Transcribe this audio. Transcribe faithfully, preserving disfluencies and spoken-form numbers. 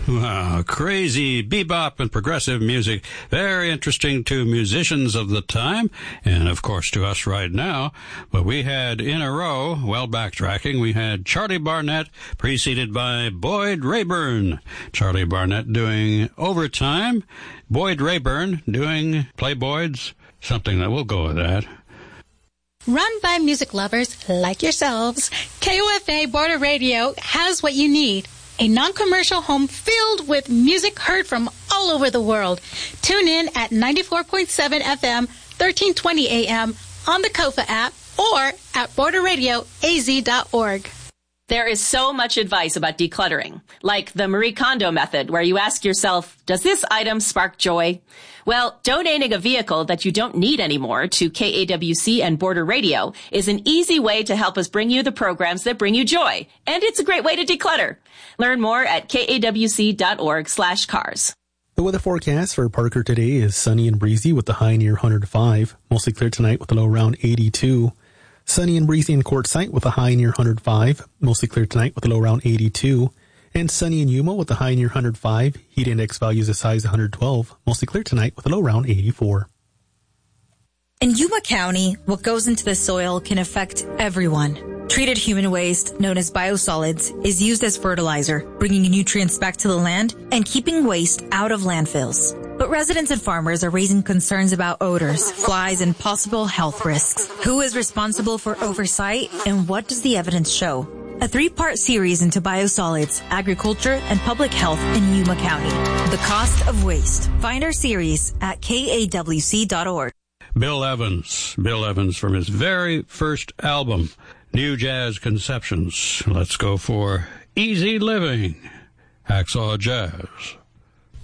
Wow, crazy bebop and progressive music. Very interesting to musicians of the time, and of course to us right now. But we had in a row, well, backtracking, we had Charlie Barnet preceded by Boyd Rayburn. Charlie Barnet doing Overtime, Boyd Rayburn doing Playboys, something that we'll go with that. Run by music lovers like yourselves, K O F A Border Radio has what you need. A non-commercial home filled with music heard from all over the world. Tune in at ninety-four point seven F M, thirteen twenty A M on the Kofa app or at border radio a z dot org. There is so much advice about decluttering, like the Marie Kondo method, where you ask yourself, does this item spark joy? Well, donating a vehicle that you don't need anymore to K A W C and Border Radio is an easy way to help us bring you the programs that bring you joy. And it's a great way to declutter. Learn more at kawc.org slash cars. The weather forecast for Parker today is sunny and breezy with the high near one hundred five. Mostly clear tonight with a low around eighty-two. Sunny and breezy in Quartzsite with a high near one hundred five. Mostly clear tonight with a low around eighty-two. And sunny in Yuma with a high near one hundred five. Heat index values as high as one hundred twelve. Mostly clear tonight with a low around eighty-four. In Yuma County, what goes into the soil can affect everyone. Treated human waste, known as biosolids, is used as fertilizer, bringing nutrients back to the land and keeping waste out of landfills. But residents and farmers are raising concerns about odors, flies, and possible health risks. Who is responsible for oversight, and what does the evidence show? A three-part series into biosolids, agriculture, and public health in Yuma County. The Cost of Waste. Find our series at K A W C dot org. Bill Evans. Bill Evans from his very first album, New Jazz Conceptions. Let's go for Easy Living, Hacksaw Jazz.